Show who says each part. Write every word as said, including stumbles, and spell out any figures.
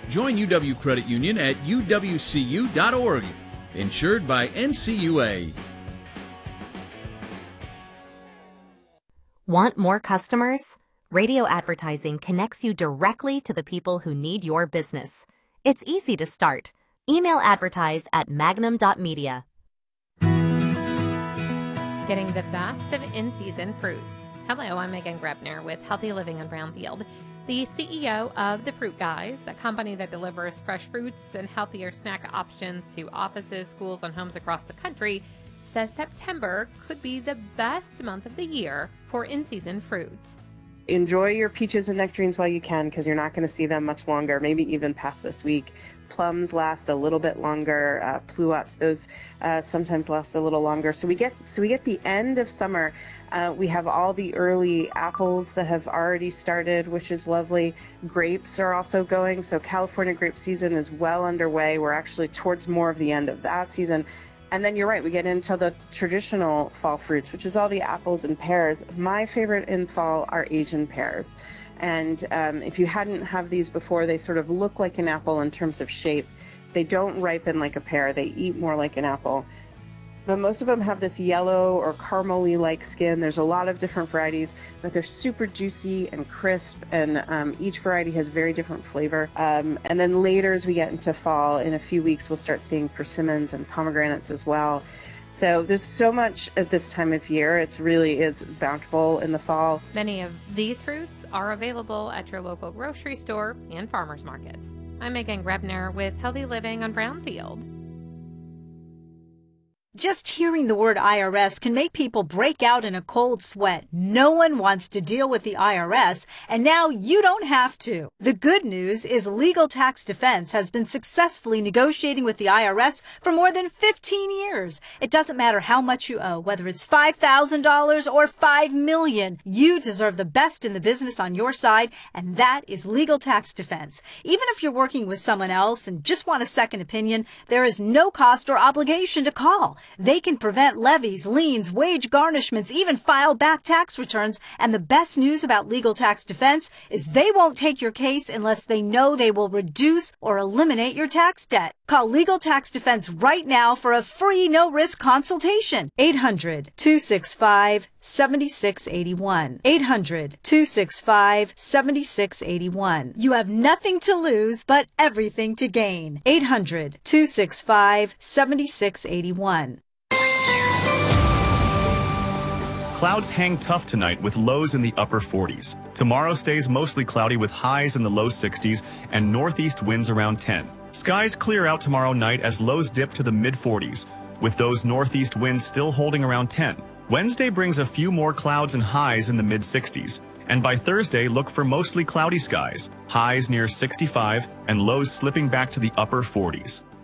Speaker 1: Join U W Credit Union at U W C U dot org. Insured by N C U A.
Speaker 2: Want more customers? Radio advertising connects you directly to the people who need your business. It's easy to start. Email advertise at magnum dot media.
Speaker 3: Getting the best of in-season fruits. Hello, I'm Megan Grebner with Healthy Living on Brownfield, the C E O of The Fruit Guys, a company that delivers fresh fruits and healthier snack options to offices, schools, and homes across the country, says September could be the best month of the year for in-season fruit.
Speaker 4: Enjoy your peaches and nectarines while you can, because you're not going to see them much longer, maybe even past this week. Plums last a little bit longer. Uh, pluots, those uh, sometimes last a little longer. So we get so we get the end of summer. Uh, we have all the early apples that have already started, which is lovely. Grapes are also going. So California grape season is well underway. We're actually towards more of the end of that season. And then you're right, we get into the traditional fall fruits, which is all the apples and pears. My favorite in fall are Asian pears. And um, if you hadn't have these before, they sort of look like an apple in terms of shape. They don't ripen like a pear. They eat more like an apple. But most of them have this yellow or caramel-y-like skin. There's a lot of different varieties, but they're super juicy and crisp, and um, each variety has very different flavor. Um, and then later, as we get into fall, in a few weeks, we'll start seeing persimmons and pomegranates as well. So there's so much at this time of year. It really is bountiful in the fall.
Speaker 3: Many of these fruits are available at your local grocery store and farmers markets. I'm Megan Grebner with Healthy Living on Brownfield.
Speaker 5: Just hearing the word I R S can make people break out in a cold sweat. No one wants to deal with the I R S, and now you don't have to. The good news is Legal Tax Defense has been successfully negotiating with the I R S for more than fifteen years. It doesn't matter how much you owe, whether it's five thousand dollars or five million dollars. You deserve the best in the business on your side, and that is Legal Tax Defense. Even if you're working with someone else and just want a second opinion, there is no cost or obligation to call. They can prevent levies, liens, wage garnishments, even file back tax returns. And the best news about Legal Tax Defense is they won't take your case unless they know they will reduce or eliminate your tax debt. Call Legal Tax Defense right now for a free no-risk consultation. eight hundred, two six five, seven six eight one. eight hundred, two six five, seven six eight one. You have nothing to lose, but everything to gain. eight hundred, two six five, seven six eight one.
Speaker 6: Clouds hang tough tonight with lows in the upper forties. Tomorrow stays mostly cloudy with highs in the low sixties and northeast winds around ten. Skies clear out tomorrow night as lows dip to the mid forties, with those northeast winds still holding around ten. Wednesday brings a few more clouds and highs in the mid sixties. And by Thursday, look for mostly cloudy skies, highs near sixty-five and lows slipping back to the upper forties.